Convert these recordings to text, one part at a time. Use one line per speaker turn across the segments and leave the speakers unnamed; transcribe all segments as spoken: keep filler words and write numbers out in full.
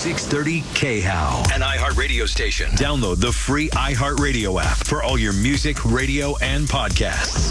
six thirty K H O W, an iHeartRadio station. Download the free iHeartRadio app for all your music, radio, and podcasts.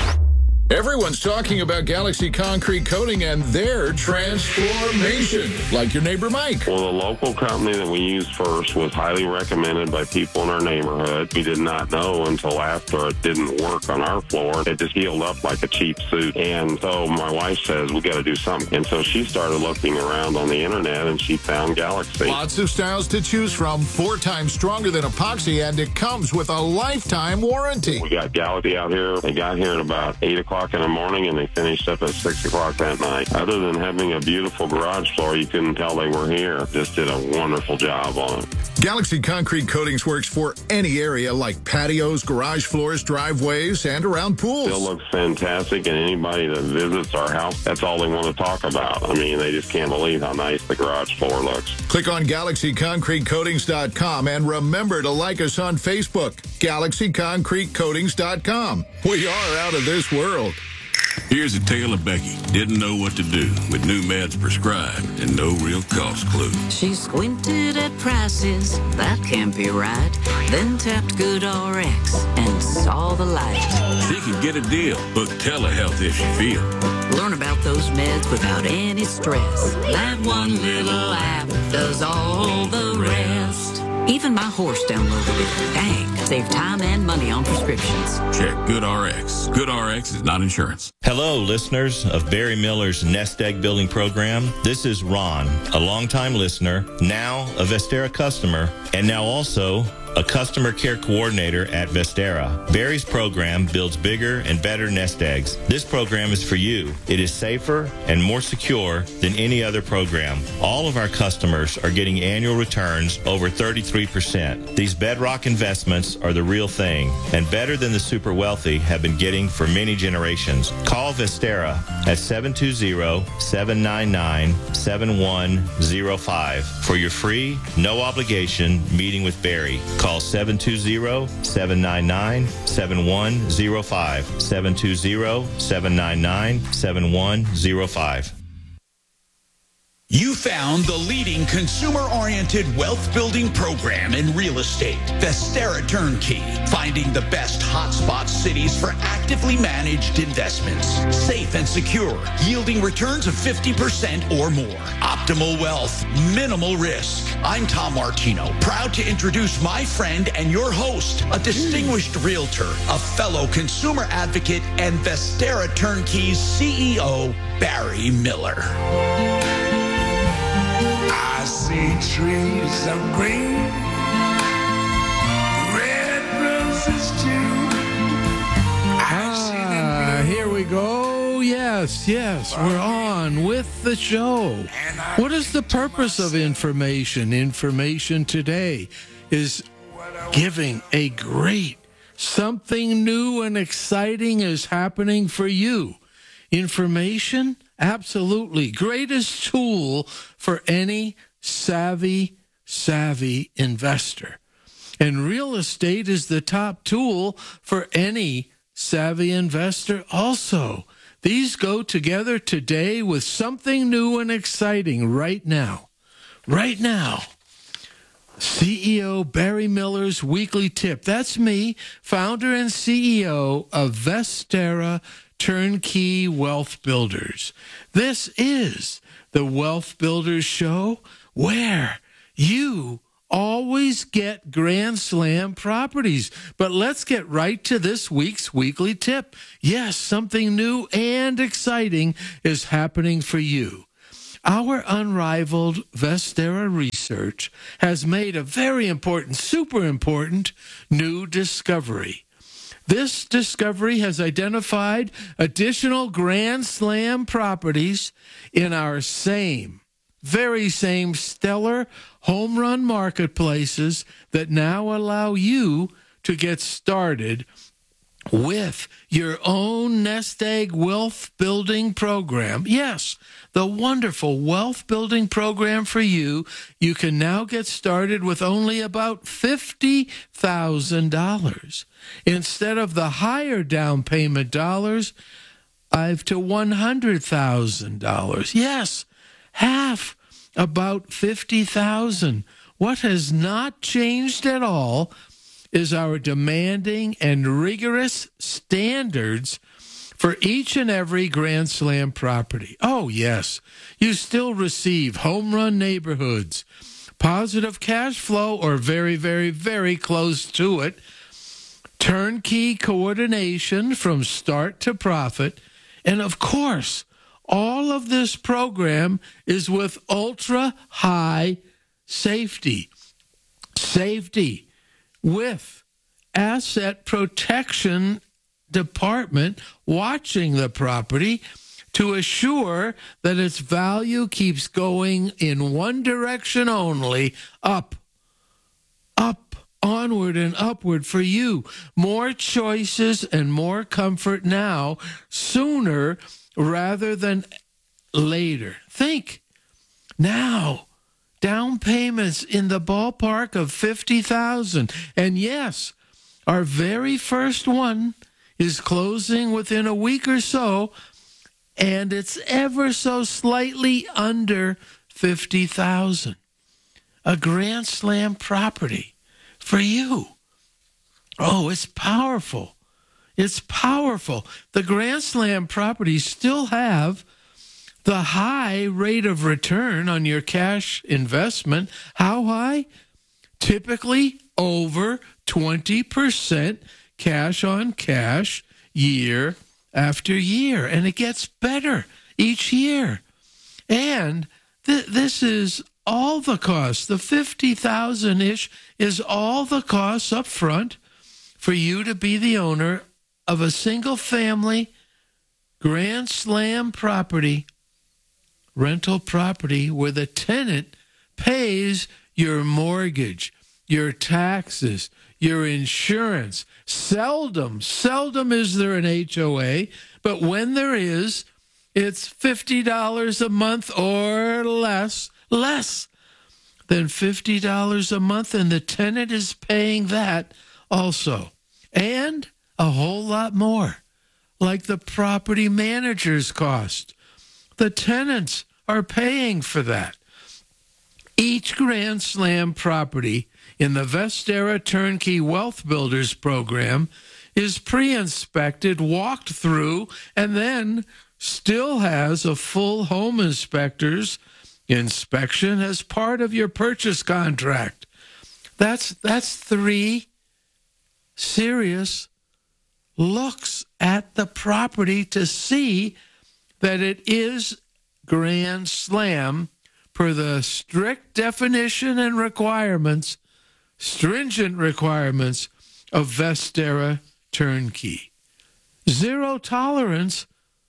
Everyone's talking about Galaxy Concrete Coating and their transformation, like your neighbor Mike.
Well, the local company that we used first was highly recommended by people in our neighborhood. We did not know until after it didn't work on our floor. It just healed up like a cheap suit. And so my wife says, we got to do something. And so she started looking around on the internet, and she found Galaxy.
Lots of styles to choose from, four times stronger than epoxy, and it comes with a lifetime warranty.
We got Galaxy out here. They got here at about eight o'clock in the morning, and they finished up at six o'clock that night. Other than having a beautiful garage floor, you couldn't tell they were here. Just did a wonderful job on it.
Galaxy Concrete Coatings works for any area like patios, garage floors, driveways, and around pools.
Still looks fantastic, and anybody that visits our house, that's all they want to talk about. I mean, they just can't believe how nice the garage floor looks.
Click on Galaxy Concrete Coatings dot com and remember to like us on Facebook, Galaxy Concrete Coatings dot com. We are out of this world.
Here's a tale of Becky. Didn't know what to do with new meds prescribed and no real cost clue.
She squinted at prices, that can't be right. Then tapped GoodRx and saw the light.
She can get a deal. Book telehealth if she feels.
Learn about those meds without any stress. That one little app does all the rest. Even my horse downloaded it. Dang, save time and money on prescriptions.
Check GoodRx. GoodRx is not insurance.
Hello, listeners of Barry Miller's Nest Egg Building Program. This is Ron, a longtime listener, now a Vestera customer, and now also a customer care coordinator at Vestera. Barry's program builds bigger and better nest eggs. This program is for you. It is safer and more secure than any other program. All of our customers are getting annual returns over thirty-three percent. These bedrock investments are the real thing and better than the super wealthy have been getting for many generations. Call Vestera at seven two zero, seven nine nine, seven one zero five for your free, no obligation meeting with Barry. Call seven two zero, seven nine nine, seven one zero five, seven two zero, seven nine nine, seven one zero five.
You found the leading consumer-oriented wealth-building program in real estate, Vestera Turnkey, finding the best hotspot cities for actively managed investments. Safe and secure, yielding returns of fifty percent or more. Optimal wealth, minimal risk. I'm Tom Martino, proud to introduce my friend and your host, a distinguished realtor, a fellow consumer advocate, and Vestera Turnkey's C E O, Barry Miller.
I see trees of green, red roses too.
Ah, here we go. Yes, yes, we're on with the show. What is the purpose of information? Information today is giving a great, something new and exciting is happening for you. Information? Absolutely. Greatest tool for any savvy, savvy investor. And real estate is the top tool for any savvy investor also. These go together today with something new and exciting right now. Right now. C E O Barry Miller's Weekly Tip. That's me, founder and C E O of Vestera Turnkey Wealth Builders. This is the Wealth Builders Show where you always get Grand Slam properties. But let's get right to this week's weekly tip. Yes, something new and exciting is happening for you. Our unrivaled Vestera research has made a very important, super important new discovery. This discovery has identified additional Grand Slam properties in our same, very same stellar home run marketplaces that now allow you to get started with your own nest egg wealth building program. Yes, the wonderful wealth building program for you. You can now get started with only about fifty thousand dollars. Instead of the higher down payment dollars, I've to one hundred thousand dollars. Yes, half about fifty thousand. What has not changed at all is our demanding and rigorous standards for each and every Grand Slam property. Oh, yes, you still receive home run neighborhoods, positive cash flow, or very, very, very close to it, turnkey coordination from start to profit, and of course, all of this program is with ultra-high safety. Safety with asset protection department watching the property to assure that its value keeps going in one direction only, up, up, onward and upward for you. More choices and more comfort now, sooner rather than later. Think now. Down payments in the ballpark of fifty thousand dollars. And yes, our very first one is closing within a week or so, and it's ever so slightly under fifty thousand dollars. A Grand Slam property for you. Oh, it's powerful. It's powerful. The Grand Slam properties still have the high rate of return on your cash investment. How high? Typically over twenty percent cash on cash year after year. And it gets better each year. And th- this is all the cost. The fifty thousand dollars-ish is all the costs up front for you to be the owner of a single family Grand Slam property, rental property, where the tenant pays your mortgage, your taxes, your insurance. Seldom, seldom is there an H O A, but when there is, it's fifty dollars a month or less, less than fifty dollars a month, and the tenant is paying that also. And a whole lot more, like the property manager's cost. The tenants are paying for that. Each Grand Slam property in the Vestera Turnkey Wealth Builders program is pre-inspected, walked through, and then still has a full home inspector's inspection as part of your purchase contract. That's that's three serious looks at the property to see that it is Grand Slam per the strict definition and requirements, stringent requirements of Vestera Turnkey. Zero tolerance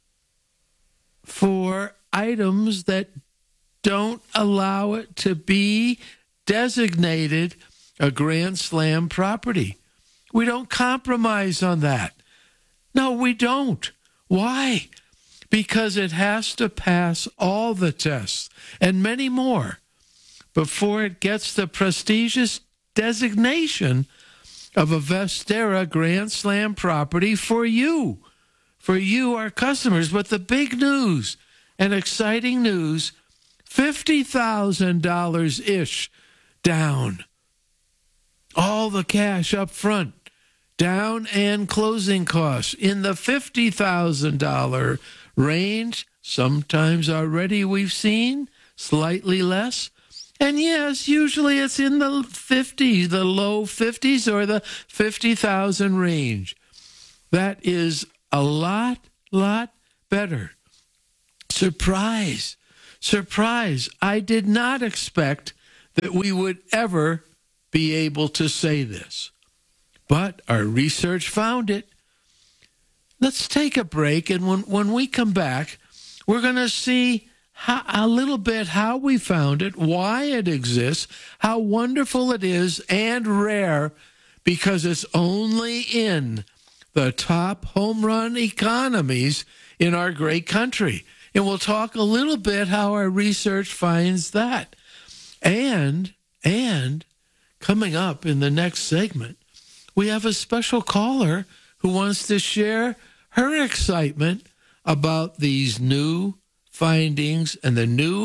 for items that don't allow it to be designated a Grand Slam property. We don't compromise on that. No, we don't. Why? Because it has to pass all the tests and many more before it gets the prestigious designation of a Vestera Grand Slam property for you, for you, our customers. But the big news and exciting news, fifty thousand dollars-ish down. All the cash up front, down and closing costs in the fifty thousand dollars range. Sometimes already we've seen slightly less. And yes, usually it's in the fifties, the low fifties or the fifty thousand range. That is a lot, lot better. Surprise, surprise. I did not expect that we would ever be able to say this, but our research found it. Let's take a break, and when, when we come back, we're going to see how, a little bit how we found it, why it exists, how wonderful it is, and rare, because it's only in the top home run economies in our great country. And we'll talk a little bit how our research finds that. And, and coming up in the next segment, we have a special caller who wants to share her excitement about these new findings and the new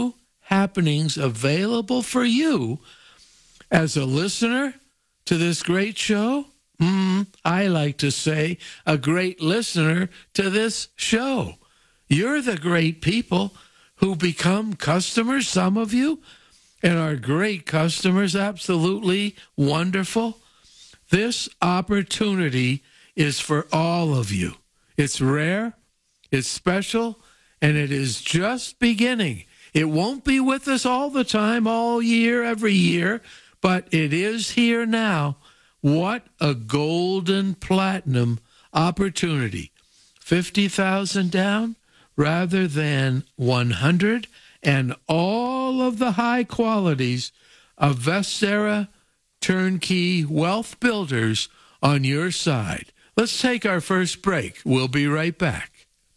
happenings available for you as a listener to this great show. Mm, I like to say a great listener to this show. You're the great people who become customers, some of you, and are great customers, absolutely wonderful. This opportunity is for all of you. It's rare, it's special, and it is just beginning. It won't be with us all the time, all year, every year, but it is here now. What a golden platinum opportunity. fifty thousand down rather than one hundred, and all of the high qualities of Vestera Turnkey Wealth Builders on your side. Let's take our first break. We'll be right back.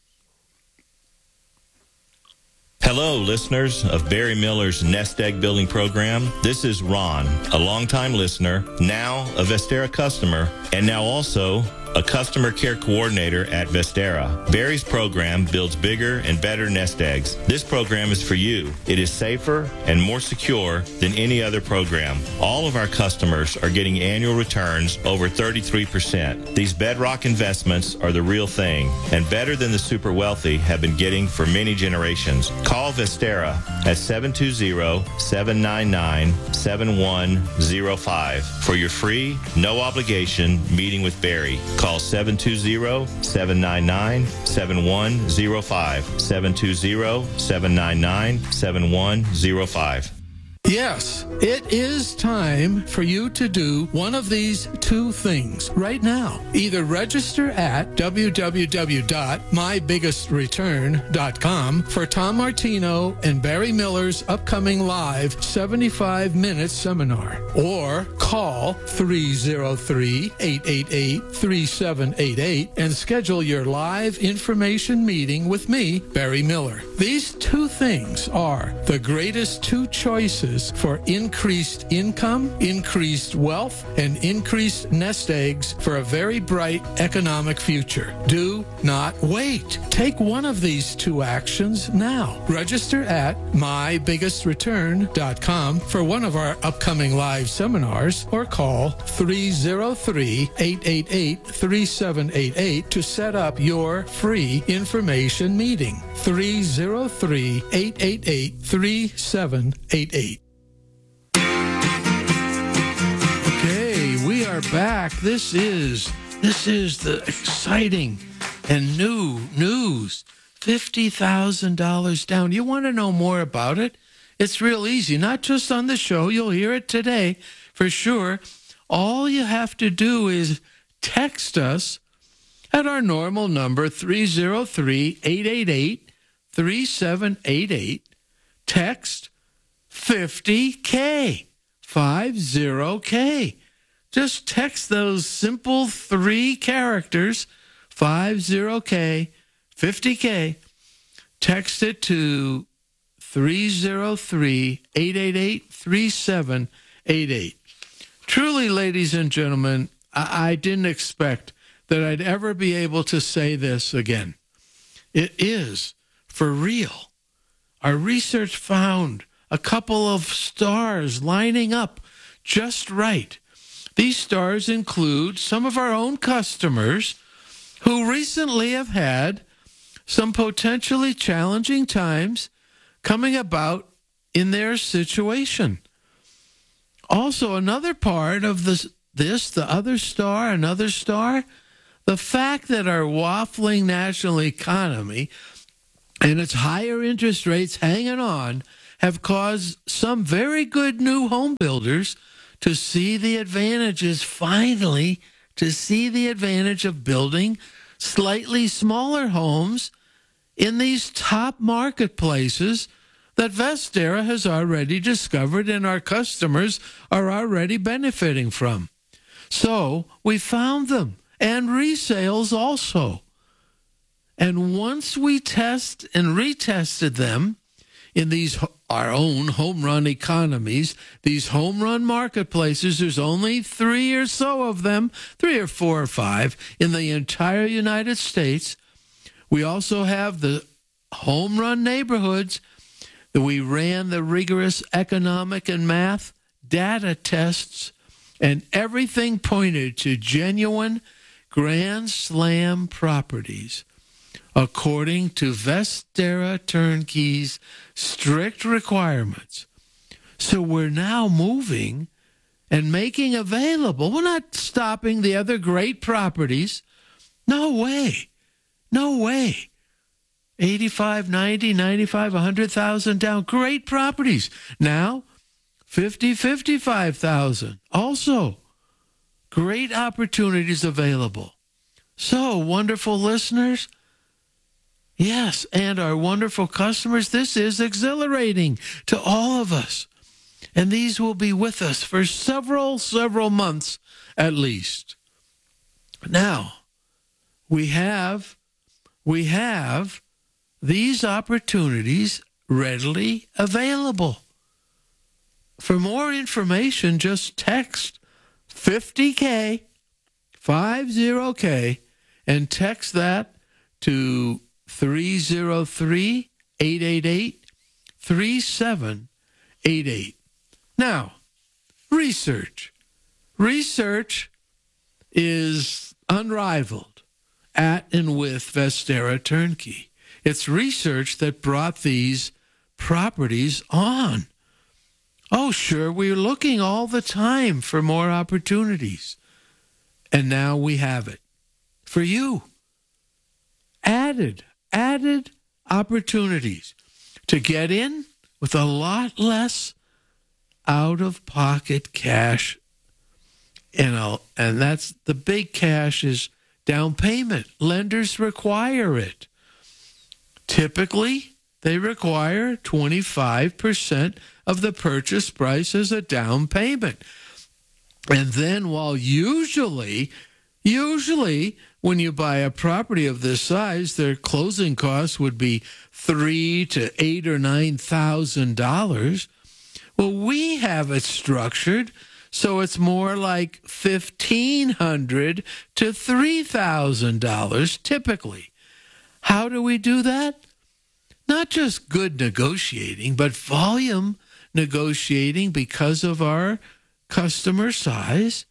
Hello, listeners of Barry Miller's Nest Egg Building Program. This is Ron, a longtime listener, now a Vestera customer, and now also a customer care coordinator at Vestera. Barry's program builds bigger and better nest eggs. This program is for you. It is safer and more secure than any other program. All of our customers are getting annual returns over thirty-three percent. These bedrock investments are the real thing, and better than the super wealthy have been getting for many generations. Call Vestera at seven two zero, seven nine nine, seven one zero five for your free, no obligation meeting with Barry. Call seven two zero, seven nine nine, seven one zero five, seven two zero, seven nine nine, seven one zero five.
Yes, it is time for you to do one of these two things right now. Either register at w w w dot my biggest return dot com for Tom Martino and Barry Miller's upcoming live seventy-five minute seminar, or call three oh three, eight eight eight, three seven eight eight and schedule your live information meeting with me, Barry Miller. These two things are the greatest two choices for increased income, increased wealth, and increased nest eggs for a very bright economic future. Do not wait. Take one of these two actions now. Register at my biggest return dot com for one of our upcoming live seminars, or call three oh three, eight eight eight, three seven eight eight to set up your free information meeting. three oh three, eight eight eight, three seven eight eight. Okay, we are back. This is this is the exciting and new news. fifty thousand dollars down. You want to know more about it? It's real easy. Not just on the show. You'll hear it today for sure. All you have to do is text us at our normal number, three oh three, eight eight eight, three seven eight eight. Text fifty K, fifty K. Just text those simple three characters, fifty K, fifty K. Text it to three oh three, eight eight eight, three seven eight eight. Truly, ladies and gentlemen, I, I didn't expect that I'd ever be able to say this again. It is for real. Our research found a couple of stars lining up just right. These stars include some of our own customers who recently have had some potentially challenging times coming about in their situation. Also, another part of this, this, the other star, another star, the fact that our waffling national economy and its higher interest rates hanging on have caused some very good new home builders to see the advantages, finally, to see the advantage of building slightly smaller homes in these top marketplaces that Vestera has already discovered and our customers are already benefiting from. So we found them, and resales also. And once we test and retested them in these our own home run economies, these home run marketplaces, there's only three or so of them, three or four or five in the entire United States. We also have the home run neighborhoods. We ran the rigorous economic and math data tests, and everything pointed to genuine Grand Slam properties, according to Vestera Turnkeys' strict requirements. So we're now moving and making available. We're not stopping the other great properties. No way. No way. eighty-five, ninety, ninety-five, one hundred thousand down. Great properties. Now, fifty, fifty-five thousand. Also, great opportunities available. So, wonderful listeners, yes, and our wonderful customers, this is exhilarating to all of us. And these will be with us for several, several months at least. Now, we have, we have these opportunities readily available. For more information, just text fifty K, fifty K, and text that to three oh three, eight eight eight, three seven eight eight. Now, research. Research is unrivaled at and with Vestera Turnkey. It's research that brought these properties on. Oh, sure, we're looking all the time for more opportunities. And now we have it. For you. Added, added opportunities to get in with a lot less out-of-pocket cash. And, I'll, and that's the big cash is down payment. Lenders require it. Typically, they require twenty-five percent of the purchase price as a down payment. And then while usually, usually when you buy a property of this size, their closing costs would be three to eight or nine thousand dollars. Well, we have it structured so it's more like fifteen hundred to three thousand dollars typically. How do we do that? Not just good negotiating, but volume negotiating because of our customer size.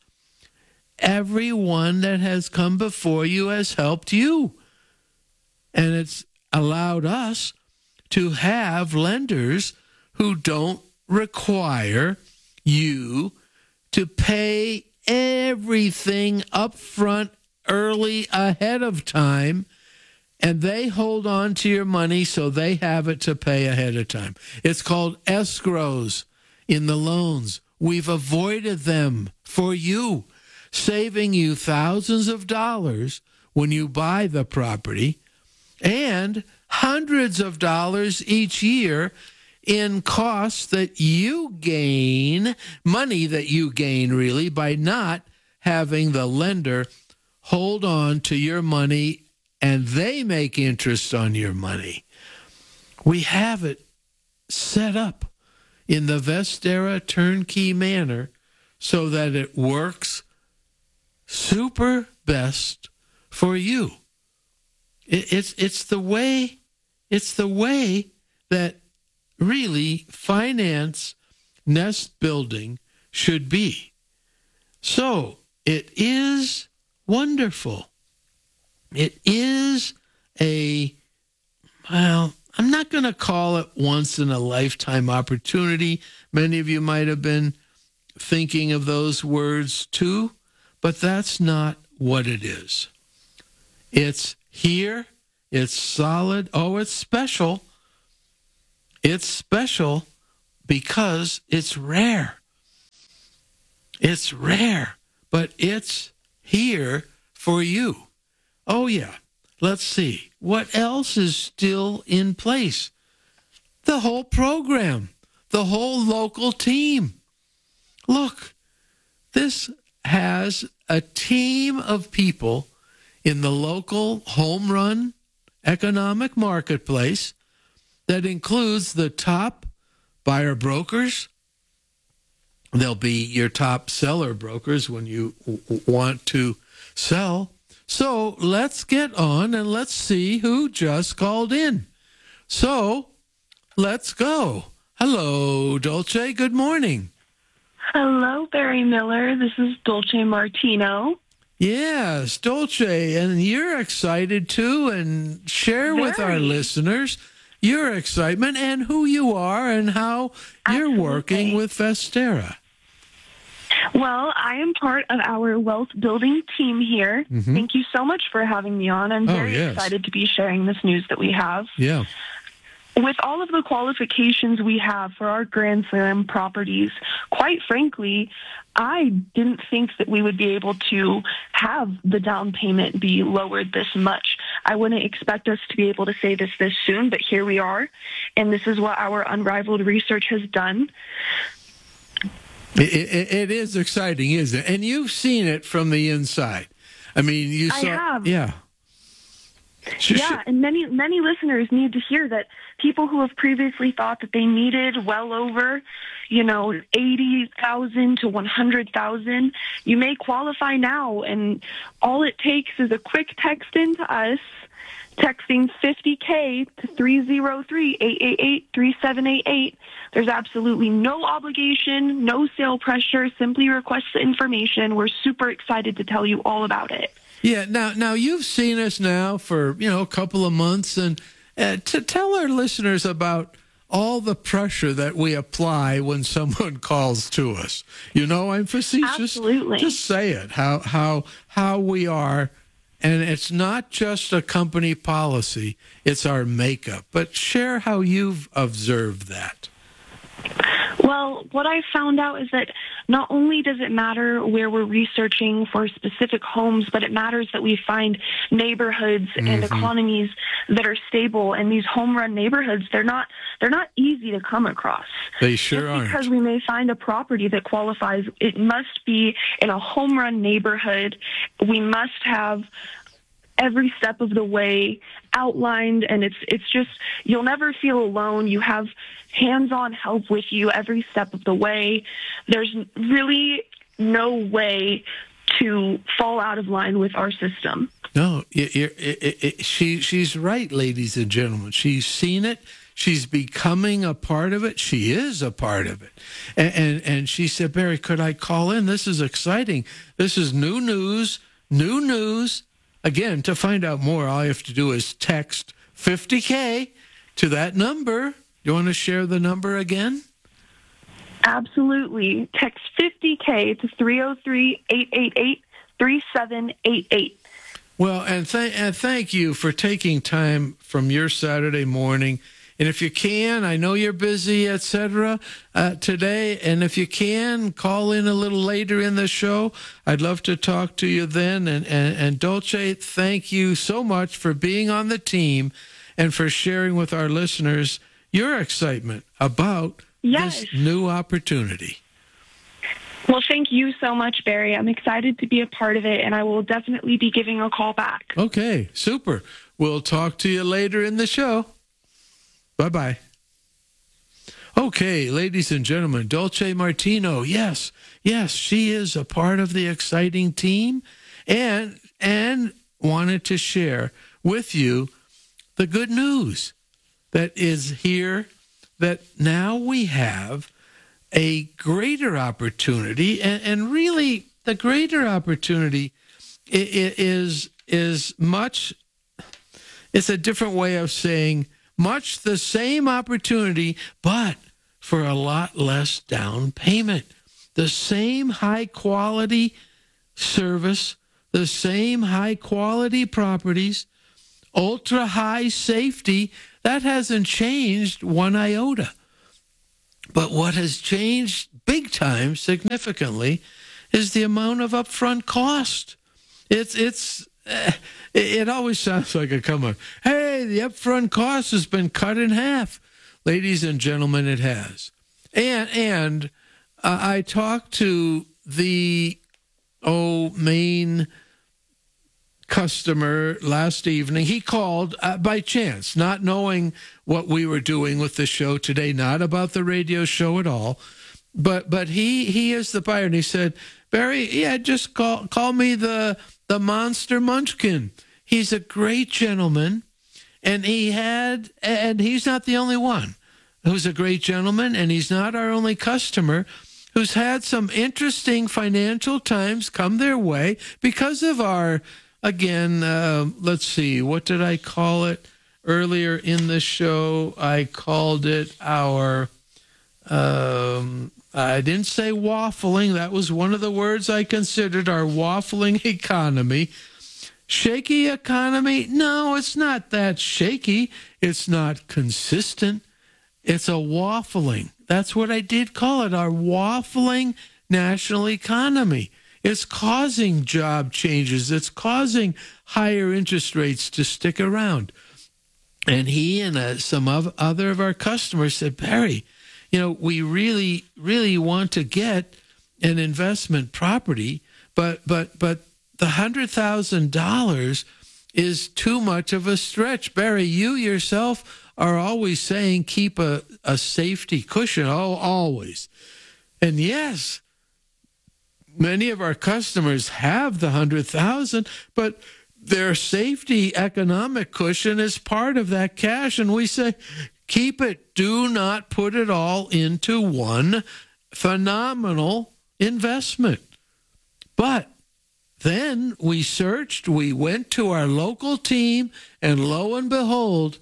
Everyone that has come before you has helped you. And it's allowed us to have lenders who don't require you to pay everything up front early ahead of time, and they hold on to your money so they have it to pay ahead of time. It's called escrows in the loans. We've avoided them for you, saving you thousands of dollars when you buy the property and hundreds of dollars each year in costs that you gain, money that you gain really, by not having the lender hold on to your money and they make interest on your money. We have it set up in the Vestera Turnkey manner so that it works super best for you. It, it's it's the way it's the way that really finance nest building should be. So it is wonderful. It is a, well, I'm not going to call it once in a lifetime opportunity. Many of you might have been thinking of those words too, but that's not what it is. It's here. It's solid. Oh, it's special. It's special because it's rare. It's rare, but it's here for you. Oh, yeah. Let's see. What else is still in place? The whole program, the whole local team. Look, this has a team of people in the local home run economic marketplace that includes the top buyer brokers. They'll be your top seller brokers when you w- want to sell. So let's get on and let's see who just called in. So let's go. Hello, Dolce. Good morning.
Hello, Barry Miller. This is Dolce Martino.
Yes, Dolce, and you're excited too, and share
Very.
with our listeners your excitement and who you are and how
Absolutely.
you're working with Vestera.
Well, I am part of our wealth building team here.
Mm-hmm.
Thank you so much for having me on. I'm
Oh,
very
yes.
excited to be sharing this news that we have.
Yeah.
With all of the qualifications we have for our Grand Slam properties, quite frankly, I didn't think that we would be able to have the down payment be lowered this much. I wouldn't expect us to be able to say this this soon, but here we are, and this is what our unrivaled research has done.
It, it, it is exciting, isn't it? And you've seen it from the inside. I mean, you
I
saw.
have.
Yeah. Sh-
Yeah, and many many listeners need to hear that people who have previously thought that they needed well over, you know, eighty thousand to one hundred thousand, you may qualify now, and all it takes is a quick text into us, texting fifty K to three oh three, eight eight eight, three seven eight eight. There's absolutely no obligation, no sale pressure. Simply request the information. We're super excited to tell you all about it.
Yeah. Now, now you've seen us now for you know a couple of months, and uh, to tell our listeners about all the pressure that we apply when someone calls to us. You know, I'm facetious.
Absolutely.
Just say it. How how how we are, and it's not just a company policy; it's our makeup. But share how you've observed that.
Well, what I found out is that not only does it matter where we're researching for specific homes, but it matters that we find neighborhoods mm-hmm. and economies that are stable. And these home run neighborhoods, they're not they're not easy to come across.
They sure
Just
aren't.
Because we may find a property that qualifies, it must be in a home run neighborhood. We must have every step of the way outlined, and it's it's just, you'll never feel alone. You have hands-on help with you every step of the way. There's really no way to fall out of line with our system.
No, it, it, it, it, she she's right, ladies and gentlemen. She's seen it. She's becoming a part of it. She is a part of it. And, and, and she said, Barry, could I call in? This is exciting. This is new news, new news. Again, to find out more, all you have to do is text fifty K to that number. You want to share the number again?
Absolutely. Text fifty K to three oh three, eight eight eight, three seven eight eight.
Well, and, th- and thank you for taking time from your Saturday morning. And if you can, I know you're busy, et cetera, uh, today. And if you can, call in a little later in the show. I'd love to talk to you then. And, and, and Dolce, thank you so much for being on the team and for sharing with our listeners your excitement about
yes.
this new opportunity.
Well, thank you so much, Barry. I'm excited to be a part of it, and I will definitely be giving a call back.
Okay, super. We'll talk to you later in the show. Bye-bye. Okay, ladies and gentlemen, Dolce Martino, yes, yes, she is a part of the exciting team and and wanted to share with you the good news that is here, that now we have a greater opportunity, and, and really the greater opportunity is, is much, it's a different way of saying much the same opportunity, but for a lot less down payment. The same high quality service, the same high quality properties, ultra high safety. That hasn't changed one iota. But what has changed big time, significantly, is the amount of upfront cost. It's it's uh, it always sounds like a come on. Hey, the upfront cost has been cut in half, ladies and gentlemen. It has, and and uh, I talked to the oh main customer last evening. He called uh, by chance, not knowing what we were doing with the show today, not about the radio show at all. But but he he is the buyer, and he said, Barry, yeah, just call call me the the Monster Munchkin. He's a great gentleman, and he had, and he's not the only one. who's a great gentleman, and he's not our only customer, who's had some interesting financial times come their way because of our, again, uh, let's see, what did I call it earlier in the show? I called it our, um, I didn't say waffling. That was one of the words I considered, our waffling economy. Shaky economy? No, it's not that shaky. It's not consistent. It's a waffling. That's what I did call it, our waffling national economy. It's causing job changes. It's causing higher interest rates to stick around. And he and uh, some of other of our customers said, Barry, you know, we really, really want to get an investment property, but but but the one hundred thousand dollars is too much of a stretch. Barry, you yourself are always saying keep a, a safety cushion, oh, always. And yes, many of our customers have the one hundred thousand dollars, but their safety economic cushion is part of that cash. And we say, keep it. Do not put it all into one phenomenal investment. But then we searched, we went to our local team, and lo and behold,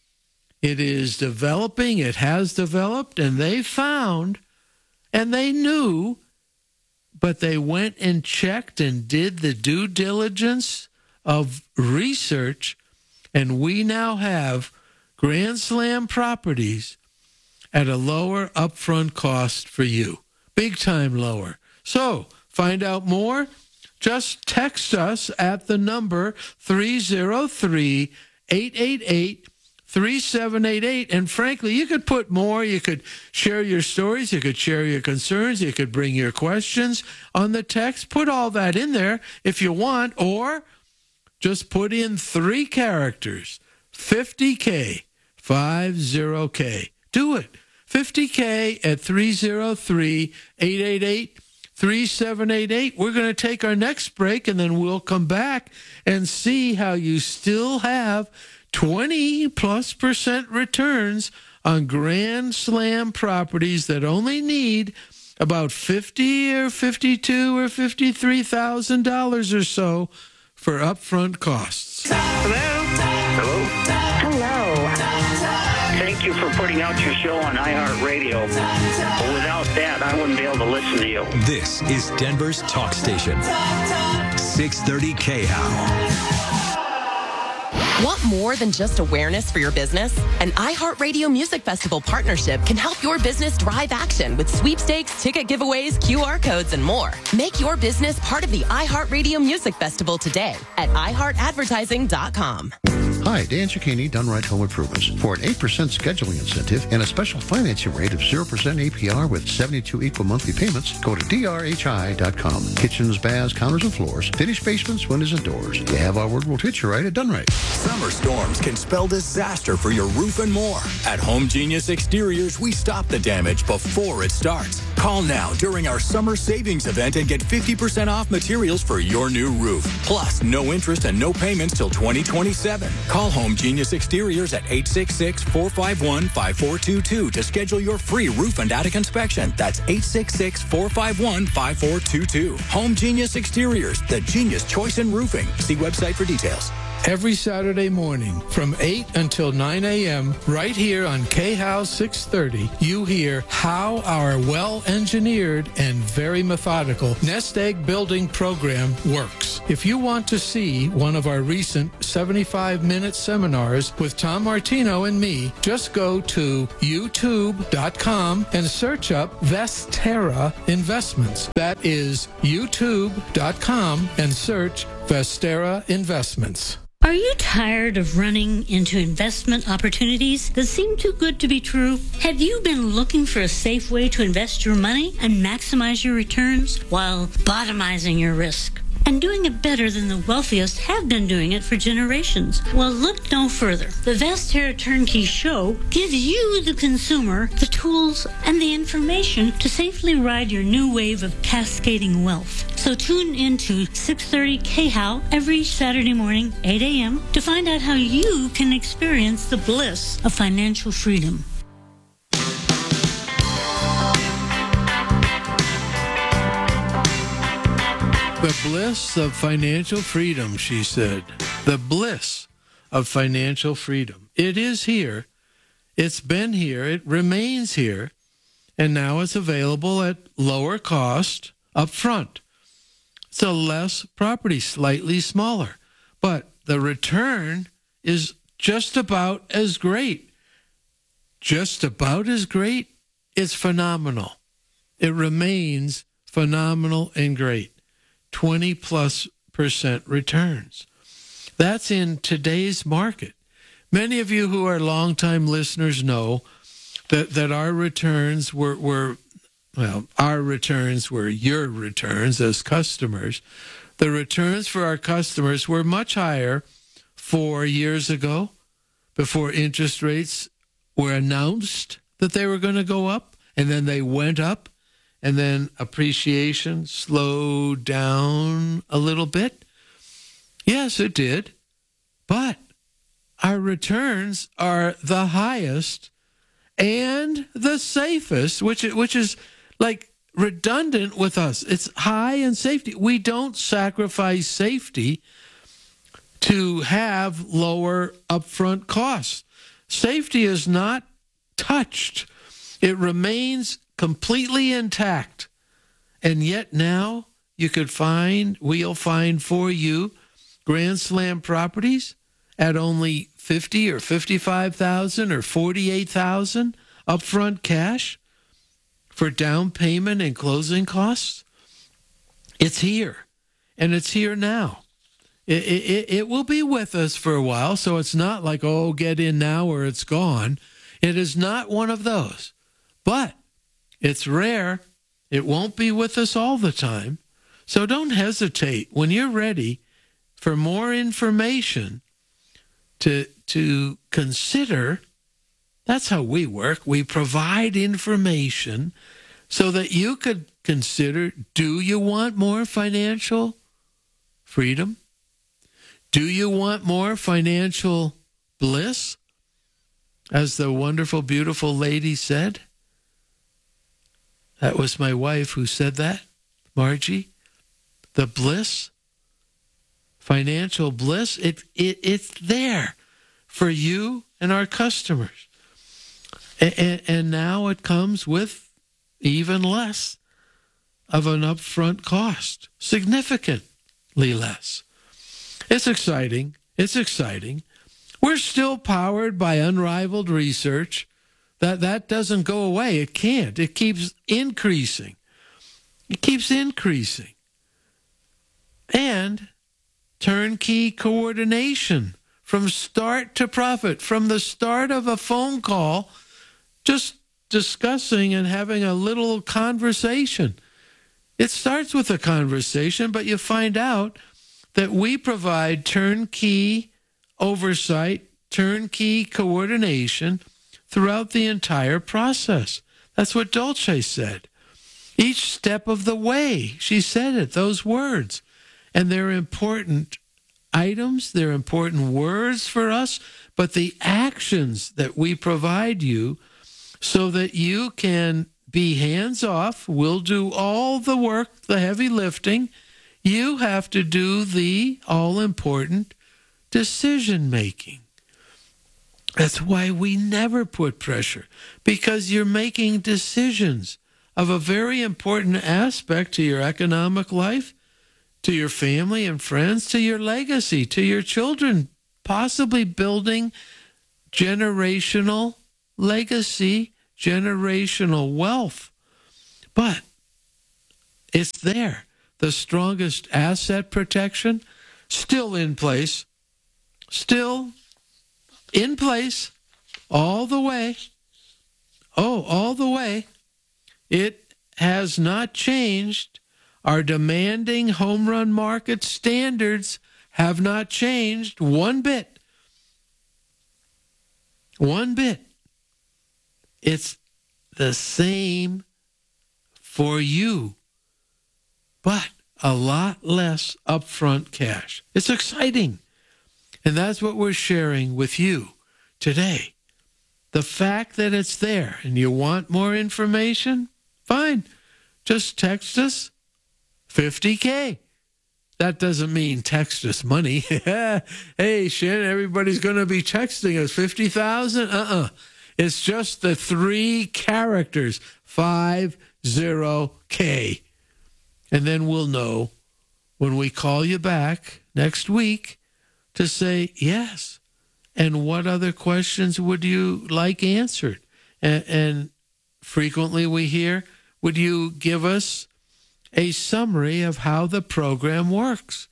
it is developing, it has developed, and they found, and they knew, but they went and checked and did the due diligence of research, and we now have Grand Slam properties at a lower upfront cost for you. Big time lower. So, find out more. Just text us at the number three oh three, eight eight eight, three seven eight eight. And frankly, you could put more. You could share your stories. You could share your concerns. You could bring your questions on the text. Put all that in there if you want. Or just put in three characters, fifty K, fifty K. Do it. fifty K at three oh three, eight eight eight, three seven eight eight. We're going to take our next break, and then we'll come back and see how you still have twenty plus percent returns on Grand Slam properties that only need about fifty or fifty-two or fifty-three thousand dollars or so for upfront costs.
Hello? Hello? Hello. Thank you for putting out your show on iHeartRadio. Without that, I wouldn't be able to listen to you.
This is Denver's talk station, six thirty K H O W.
Want more than just awareness for your business? An iHeartRadio Music Festival partnership can help your business drive action with sweepstakes, ticket giveaways, Q R codes, and more. Make your business part of the iHeartRadio Music Festival today at i heart advertising dot com.
Hi, Dan Cicchini, Dunright Home Improvements. For an eight percent scheduling incentive and a special financing rate of zero percent A P R with seventy-two equal monthly payments, go to D R H I dot com. Kitchens, baths, counters, and floors, finished basements, windows, and doors. You have our word, we'll hit you right at Dunright.
Summer storms can spell disaster for your roof and more. At Home Genius Exteriors, we stop the damage before it starts. Call now during our summer savings event and get fifty percent off materials for your new roof. Plus, no interest and no payments till twenty twenty-seven. Call Home Genius Exteriors at eight six six, four five one, five four two two to schedule your free roof and attic inspection. That's eight six six, four five one, five four two two. Home Genius Exteriors, the genius choice in roofing. See website for details.
Every Saturday morning from eight until nine a.m. right here on K H O W six thirty, you hear how our well-engineered and very methodical nest egg building program works. If you want to see one of our recent seventy-five minute seminars with Tom Martino and me, just go to youtube dot com and search up Vestera Investments. That is youtube dot com and search Vestera Investments.
Are you tired of running into investment opportunities that seem too good to be true? Have you been looking for a safe way to invest your money and maximize your returns while bottomizing your risk? And doing it better than the wealthiest have been doing it for generations. Well, look no further. The Vestera Turnkey Show gives you, the consumer, the tools and the information to safely ride your new wave of cascading wealth. So tune into six thirty K H O W every Saturday morning, eight a.m. to find out how you can experience the bliss of financial freedom.
The bliss of financial freedom, she said. The bliss of financial freedom. It is here. It's been here. It remains here. And now it's available at lower cost up front. It's a less property, slightly smaller. But the return is just about as great. Just about as great. It's phenomenal. It remains phenomenal and great. twenty plus percent returns. That's in today's market. Many of you who are longtime listeners know that, that our returns were, were, well, our returns were your returns as customers. The returns for our customers were much higher four years ago, before interest rates were announced that they were going to go up, and then they went up. And then appreciation slowed down a little bit. Yes, it did. But our returns are the highest and the safest, which, which is like redundant with us. It's high in safety. We don't sacrifice safety to have lower upfront costs. Safety is not touched. It remains completely intact. And yet now you could find, we'll find for you, Grand Slam properties at only fifty or fifty-five thousand or forty-eight thousand upfront cash for down payment and closing costs. It's here, and it's here now. It, it, it will be with us for a while, so it's not like, oh, get in now or it's gone. It is not one of those. But it's rare. It won't be with us all the time. So don't hesitate when you're ready for more information to, to consider. That's how we work. We provide information so that you could consider, do you want more financial freedom? Do you want more financial bliss? As the wonderful, beautiful lady said. That was my wife who said that, Margie. The bliss, financial bliss, it, it it's there for you and our customers. And, and, and now it comes with even less of an upfront cost, significantly less. It's exciting. It's exciting. We're still powered by unrivaled research. That that doesn't go away. It can't. It keeps increasing. It keeps increasing. And turnkey coordination from start to profit, from the start of a phone call, just discussing and having a little conversation. It starts with a conversation, but you find out that we provide turnkey oversight, turnkey coordination throughout the entire process. That's what Dolce said. Each step of the way, she said it, those words. And they're important items, they're important words for us, but the actions that we provide you so that you can be hands-off, we'll do all the work, the heavy lifting. You have to do the all-important decision-making. That's why we never put pressure, because you're making decisions of a very important aspect to your economic life, to your family and friends, to your legacy, to your children, possibly building generational legacy, generational wealth. But it's there. The strongest asset protection, still in place, still in place, all the way. Oh, all the way. It has not changed. Our demanding home run market standards have not changed one bit. One bit. It's the same for you, but a lot less upfront cash. It's exciting. And that's what we're sharing with you today. The fact that it's there and you want more information, fine. Just text us fifty K. that doesn't mean text us money. Hey, Shannon, everybody's going to be texting us fifty thousand dollars? Uh-uh. It's just the three characters, five zero K. And then we'll know when we call you back next week to say yes. And what other questions would you like answered? And, and frequently we hear, would you give us a summary of how the program works?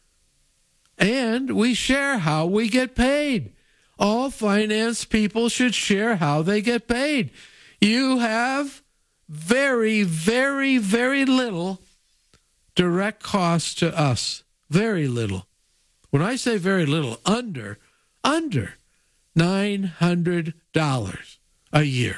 And we share how we get paid. All finance people should share how they get paid. You have very, very, very little direct cost to us. Very little. When I say very little, under, under nine hundred dollars a year.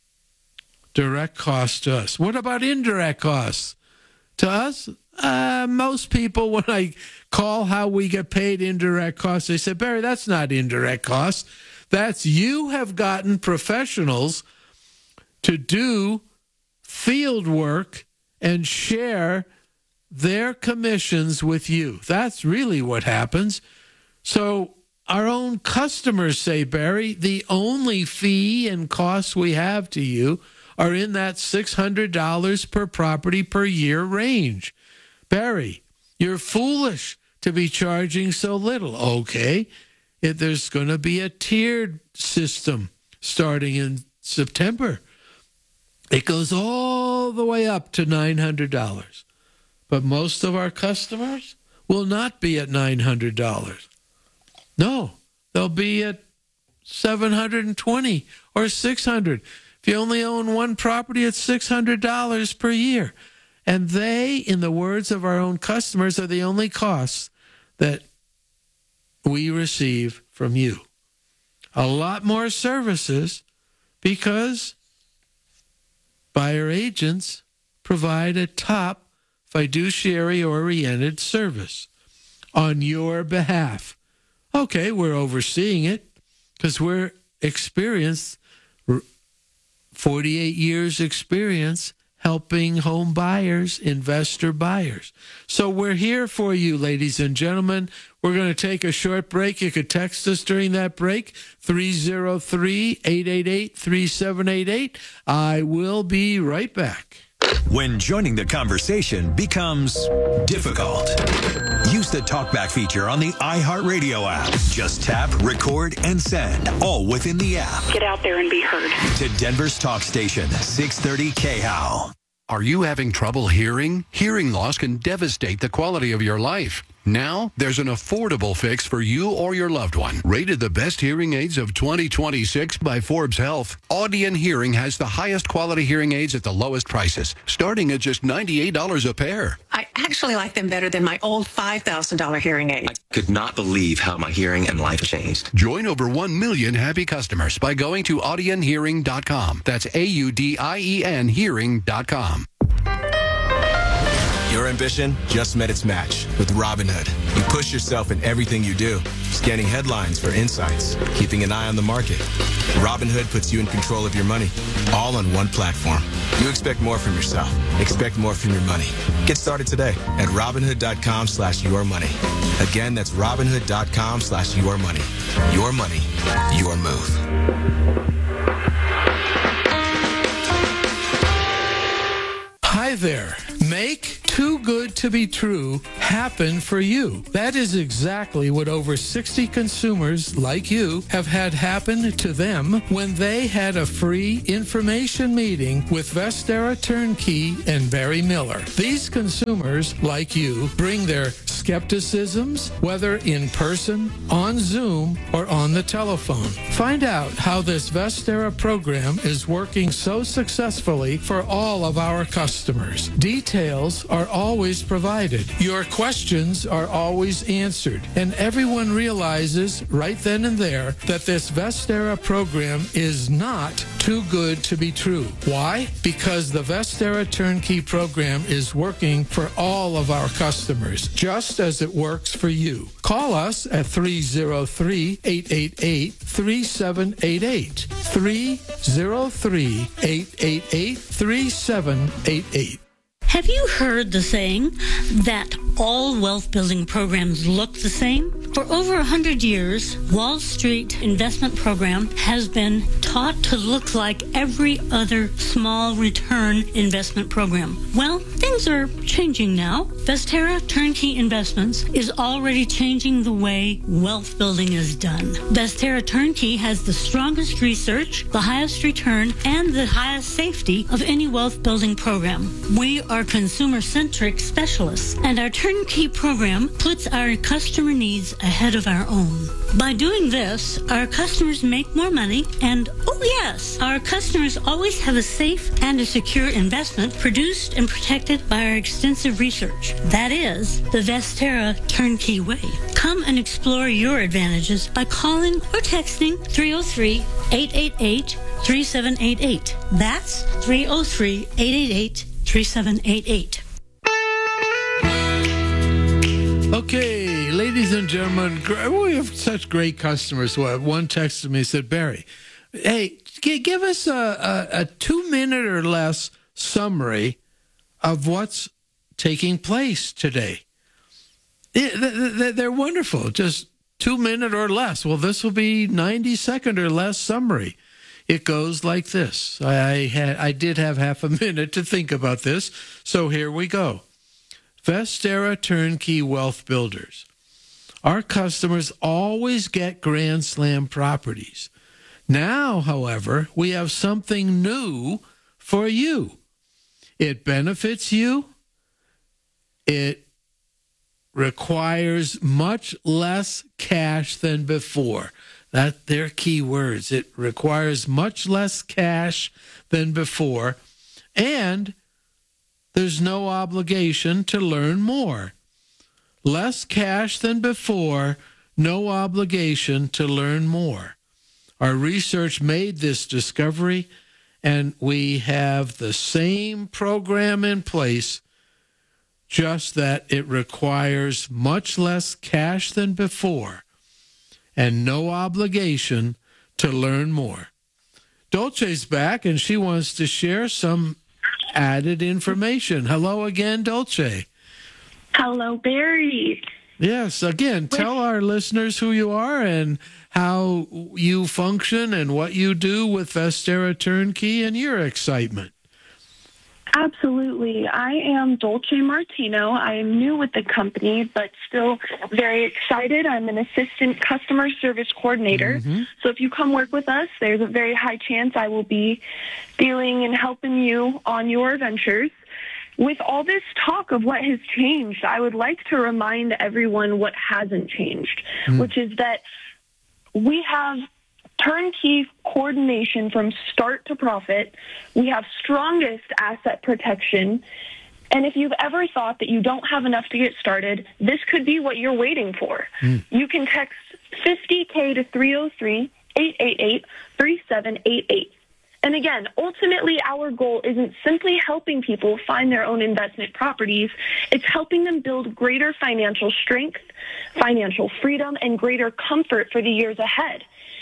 Direct cost to us. What about indirect costs? To us, uh, most people, when I call how we get paid indirect costs, they say, Barry, that's not indirect costs. That's you have gotten professionals to do field work and share their commissions with you. That's really what happens. So our own customers say, Barry, the only fee and costs we have to you are in that six hundred dollars per property per year range. Barry, you're foolish to be charging so little. Okay, if there's going to be a tiered system starting in September. It goes all the way up to nine hundred dollars. But most of our customers will not be at nine hundred dollars. No, they'll be at seven hundred twenty dollars or six hundred dollars. If you only own one property, it's six hundred dollars per year. And they, in the words of our own customers, are the only costs that we receive from you. A lot more services because buyer agents provide a top fiduciary-oriented service on your behalf. Okay, we're overseeing it because we're experienced, forty-eight years experience helping home buyers, investor buyers. So we're here for you, ladies and gentlemen. We're going to take a short break. You could text us during that break, three oh three, eight eight eight, three seven eight eight. I will be right back.
When joining the conversation becomes difficult, use the TalkBack feature on the iHeartRadio app. Just tap, record, and send, all within the app.
Get out there and be heard.
To Denver's talk station, six thirty K H O W.
Are you having trouble hearing? Hearing loss can devastate the quality of your life. Now, there's an affordable fix for you or your loved one. Rated the best hearing aids of twenty twenty-six by Forbes Health, Audion Hearing has the highest quality hearing aids at the lowest prices, starting at just ninety-eight dollars a pair.
I actually like them better than my old five thousand dollars hearing aid.
I could not believe how my hearing and life changed.
Join over one million happy customers by going to audion hearing dot com. That's A U D I E N hearing dot com.
Your ambition just met its match with Robinhood. You push yourself in everything you do, scanning headlines for insights, keeping an eye on the market. Robinhood puts you in control of your money, all on one platform. You expect more from yourself. Expect more from your money. Get started today at Robinhood.com slash your money. Again, that's Robinhood.com slash your money. Your money, your move.
Hi there. Make Too Good to Be True happen for you. That is exactly what over sixty consumers like you have had happen to them when they had a free information meeting with Vestera Turnkey and Barry Miller. These consumers like you bring their skepticisms, whether in person, on Zoom, or on the telephone. Find out how this Vestera program is working so successfully for all of our customers. Details are always provided. Your questions are always answered. And everyone realizes right then and there that this Vestera program is not too good to be true. Why? Because the Vestera Turnkey program is working for all of our customers, just as it works for you. Call us at three oh three, eight eight eight, three seven eight eight. three oh three, eight eight eight, three seven eight eight.
Have you heard the saying that all wealth building programs look the same? For over a hundred years, Wall Street Investment Program has been taught to look like every other small return investment program. Well, things are changing now. Vestera Turnkey Investments is already changing the way wealth building is done. Vestera Turnkey has the strongest research, the highest return, and the highest safety of any wealth building program. We are consumer-centric specialists, and our turnkey program puts our customer needs ahead of our own. By doing this, our customers make more money, and oh yes, our customers always have a safe and a secure investment produced and protected by our extensive research. That is the Vestera Turnkey way. Come and explore your advantages by calling or texting three oh three, eight eight eight, three seven eight eight. That's three oh three, eight eight eight, three seven eight eight.
Okay, ladies and gentlemen, we have such great customers. One texted me and said, Barry, hey, give us a, a, a two-minute or less summary of what's taking place today. They're wonderful, just two-minute or less. Well, this will be ninety-second or less summary. It goes like this. I had, I did have half a minute to think about this, so here we go. Vestera Turnkey Wealth Builders. Our customers always get Grand Slam properties. Now, however, we have something new for you. It benefits you. It requires much less cash than before. That they're key words. It requires much less cash than before, and there's no obligation to learn more. Less cash than before, no obligation to learn more. Our research made this discovery, and we have the same program in place, just that it requires much less cash than before and no obligation to learn more. Dolce's back, and she wants to share some added information. Hello again, Dolce.
Hello, Barry.
Yes, again, tell our listeners who you are and how you function and what you do with Vestera Turnkey and your excitement.
Absolutely. I am Dolce Martino. I am new with the company, but still very excited. I'm an assistant customer service coordinator. Mm-hmm. So if you come work with us, there's a very high chance I will be dealing and helping you on your ventures. With all this talk of what has changed, I would like to remind everyone what hasn't changed, mm. which is that we have turnkey coordination from start to profit. We have strongest asset protection. And if you've ever thought that you don't have enough to get started, this could be what you're waiting for. Mm. You can text fifty K to three oh three, eight eight eight, three seven eight eight. And again, ultimately, our goal isn't simply helping people find their own investment properties. It's helping them build greater financial strength, financial freedom, and greater comfort for the years ahead.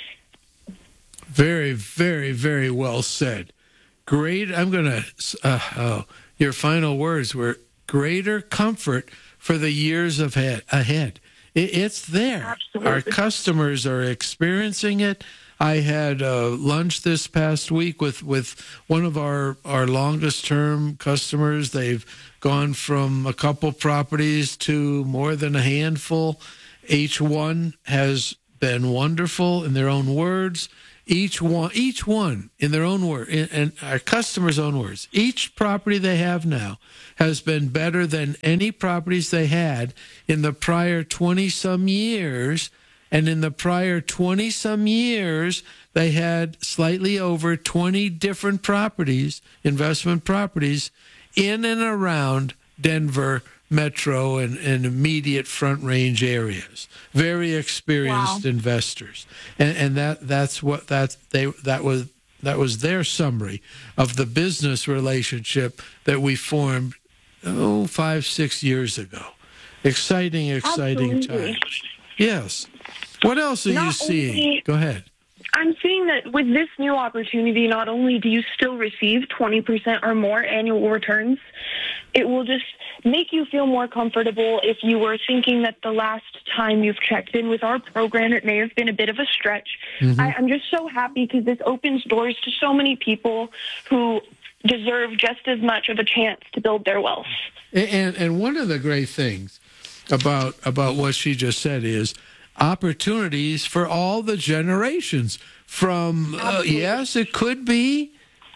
Very, very, very well said. Great. I'm going to, uh, oh, your final words were greater comfort for the years of head, ahead. It, it's there.
Absolutely.
Our customers are experiencing it. I had uh, lunch this past week with, with one of our, our longest-term customers. They've gone from a couple properties to more than a handful. Each one has been wonderful in their own words. Each one, each one in their own word, in, in our customers' own words. Each property they have now has been better than any properties they had in the prior twenty-some years. And in the prior twenty-some years, they had slightly over twenty different properties, investment properties, in and around Denver metro and, and immediate Front Range areas. Very experienced wow. investors, and and that that's what that they that was that was their summary of the business relationship that we formed oh five six years ago. Exciting, exciting
Absolutely.
times. Yes. What else are
Not
you seeing?
only,
Go ahead.
I'm seeing that with this new opportunity, not only do you still receive twenty percent or more annual returns, It will just make you feel more comfortable if you were thinking that the last time you've checked in with our program, it may have been a bit of a stretch. Mm-hmm. I, I'm just so happy because this opens doors to so many people who deserve just as much of a chance to build their wealth.
And and one of the great things about about what she just said is opportunities for all the generations. From uh, yes, it could be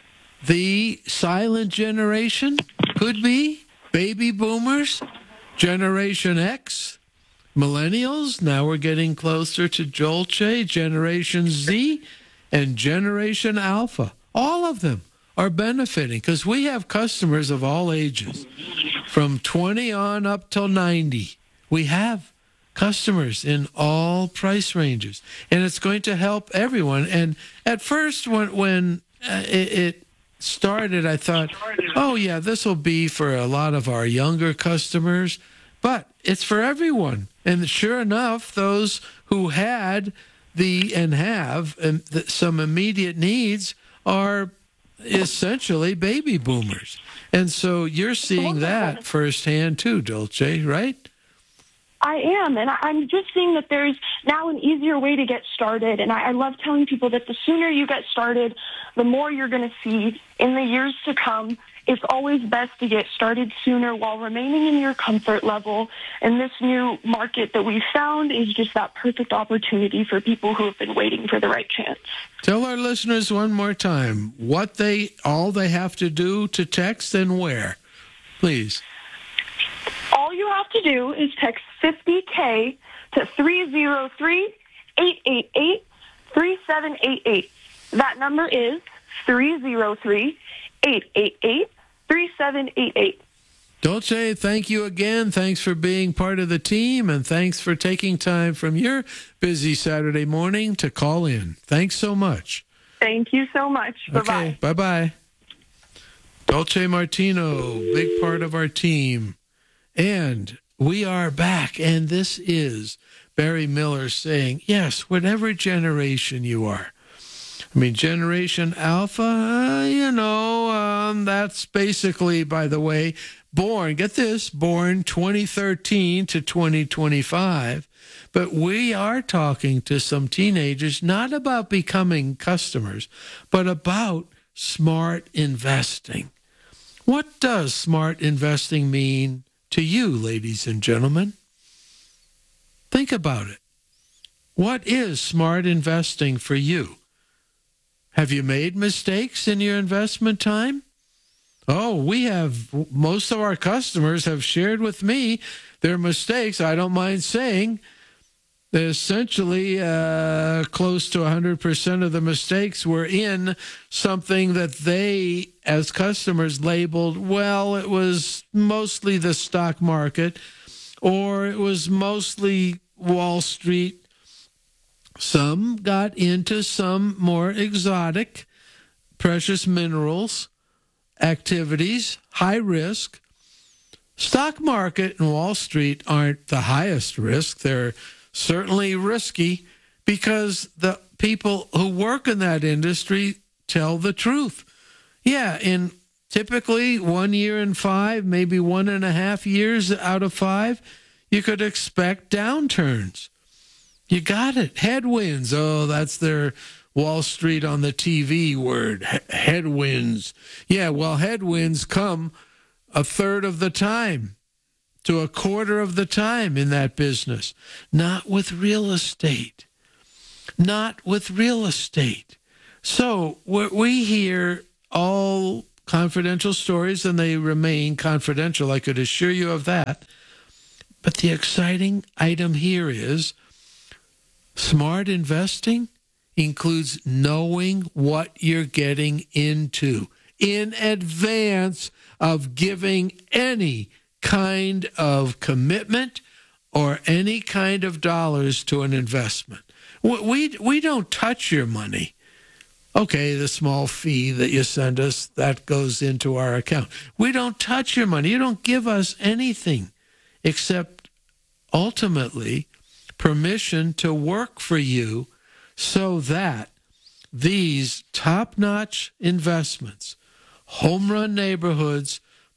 the silent generation, could be baby boomers, Generation X, millennials. Now we're getting closer to Dolce, Generation Z, and Generation Alpha. All of them are benefiting because we have customers of all ages, from twenty on up till ninety. We have customers in all price ranges, and it's going to help everyone. And at first, when when uh, it, it started, I thought, oh yeah, this will be for a lot of our younger customers, but it's for everyone. And sure enough, those who had the and have um, the, some immediate needs are essentially baby boomers. And so you're seeing that firsthand too, Dolce, right?
I am, and I'm just seeing that there's now an easier way to get started, and I, I love telling people that the sooner you get started, the more you're going to see in the years to come. It's always best to get started sooner while remaining in your comfort level, and this new market that we found is just that perfect opportunity for people who have been waiting for the right chance.
Tell our listeners one more time what they all they have to do to text and where, please.
All you have to do is text fifty K to three zero three, eight eight eight, three seven eight eight. That number is three zero three, eight eight eight, three seven eight eight.
Dolce, thank you again. Thanks for being part of the team, and thanks for taking time from your busy Saturday morning to call in. Thanks so much.
Thank you so much. Bye-bye.
Okay, bye-bye. Dolce Martino, big part of our team. And we are back, and this is Barry Miller saying, yes, whatever generation you are. I mean, Generation Alpha, uh, you know, um, that's basically, by the way, born, get this, born twenty thirteen to twenty twenty-five. But we are talking to some teenagers, not about becoming customers, but about smart investing. What does smart investing mean to you, ladies and gentlemen? Think about it. What is smart investing for you? Have you made mistakes in your investment time? Oh, we have, most of our customers have shared with me their mistakes. I don't mind saying essentially uh, close to one hundred percent of the mistakes were in something that they, as customers, labeled, well, it was mostly the stock market, or it was mostly Wall Street. Some got into some more exotic precious minerals activities, high risk. Stock market and Wall Street aren't the highest risk. They're certainly risky because the people who work in that industry tell the truth. Yeah, in typically one year in five, maybe one and a half years out of five, you could expect downturns. You got it. Headwinds. Oh, that's their Wall Street on the T V word. He- headwinds. Yeah, well, headwinds come a third of the time to a quarter of the time in that business. Not with real estate. Not with real estate. So we hear all confidential stories, and they remain confidential. I could assure you of that. But the exciting item here is smart investing includes knowing what you're getting into in advance of giving any kind of commitment or any kind of dollars to an investment. We, we don't touch your money. Okay, the small fee that you send us, that goes into our account. We don't touch your money. You don't give us anything except ultimately permission to work for you so that these top-notch investments, home run neighborhoods,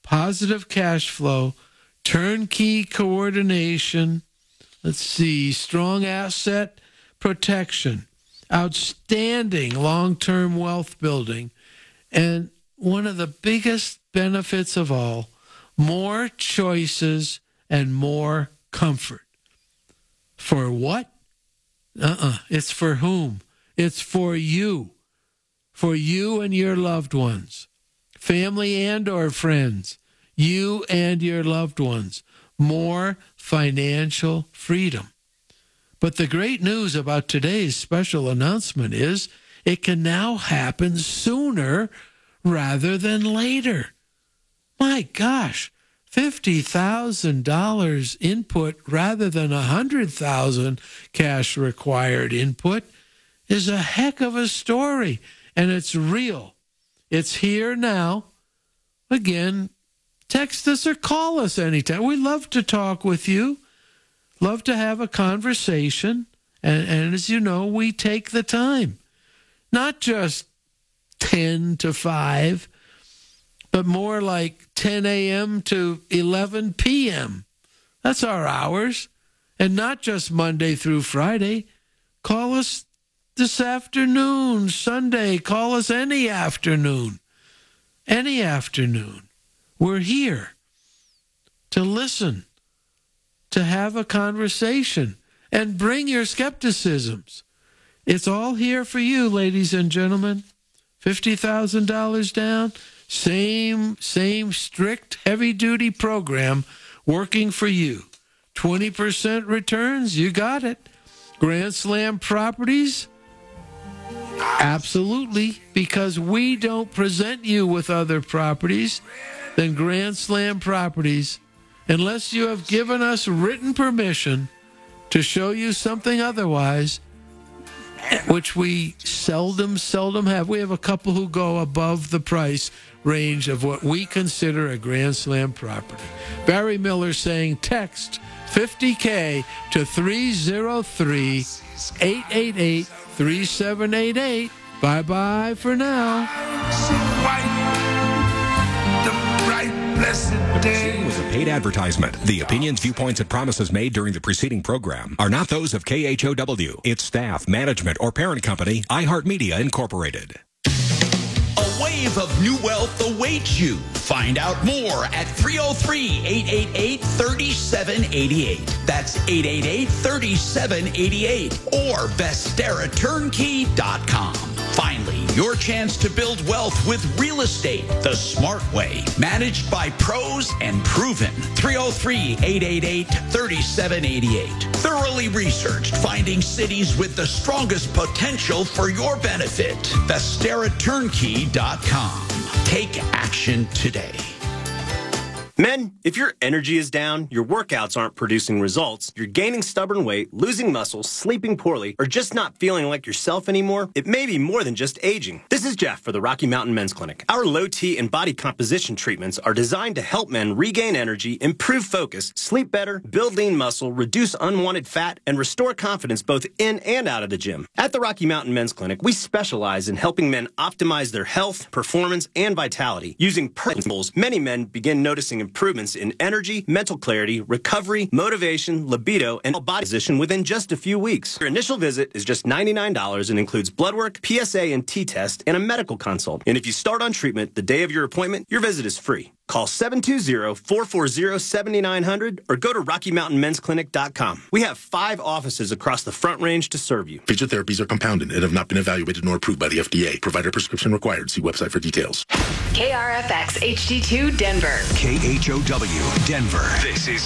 positive cash flow, turnkey coordination, let's see, strong asset protection, outstanding long-term wealth building, and one of the biggest benefits of all, more choices and more comfort. For what? Uh-uh. It's for whom? It's for you. For you and your loved ones. Family and or friends. You and your loved ones. More financial freedom. But the great news about today's special announcement is it can now happen sooner rather than later. My gosh, fifty thousand dollars input rather than one hundred thousand dollars cash required input is a heck of a story, and it's real. It's here now. Again, text us or call us anytime. We love to talk with you, love to have a conversation, and, and as you know, we take the time. Not just ten to five, but more like ten a.m. to eleven p.m. That's our hours. And not just Monday through Friday. Call us this afternoon, Sunday. Call us any afternoon. Any afternoon. We're here to listen, to have a conversation, and bring your skepticisms. It's all here for you, ladies and gentlemen. fifty thousand dollars down. Same, same strict, heavy-duty program working for you. twenty percent returns, you got it. Grand Slam Properties? Absolutely, because we don't present you with other properties than Grand Slam Properties unless you have given us written permission to show you something otherwise, which we seldom, seldom have. We have a couple who go above the price range of what we consider a Grand Slam property. Barry Miller saying text fifty K to three oh three, eight eight eight, three seven eight eight. Bye-bye for now.
The preceding was a paid advertisement. The opinions, viewpoints, and promises made during the preceding program are not those of K H O W, its staff, management, or parent company, iHeartMedia Incorporated.
A wave of new wealth awaits you. Find out more at three oh three, eight eight eight, three seven eight eight. That's eight eight eight, three seven eight eight or Vestera Turnkey dot com. Finally, your chance to build wealth with real estate the smart way. Managed by pros and proven. three oh three, eight eight eight, three seven eight eight. Thoroughly researched, finding cities with the strongest potential for your benefit. Vestera Turnkey dot com. Take action today.
Men, if your energy is down, your workouts aren't producing results, you're gaining stubborn weight, losing muscle, sleeping poorly, or just not feeling like yourself anymore, it may be more than just aging. This is Jeff for the Rocky Mountain Men's Clinic. Our low T and body composition treatments are designed to help men regain energy, improve focus, sleep better, build lean muscle, reduce unwanted fat, and restore confidence both in and out of the gym. At the Rocky Mountain Men's Clinic, we specialize in helping men optimize their health, performance, and vitality. Using principles, many men begin noticing improvements in energy, mental clarity, recovery, motivation, libido, and body position within just a few weeks. Your initial visit is just ninety-nine dollars and includes blood work, P S A and T test, and a medical consult. And if you start on treatment the day of your appointment, your visit is free. Call seven two zero, four four zero, seven nine zero zero or go to Rocky Mountain Men's Clinic dot com. We have five offices across the Front Range to serve you.
Future therapies are compounded and have not been evaluated nor approved by the F D A. Provider prescription required. See website for details.
K R F X H D two Denver.
K H O W Denver. This is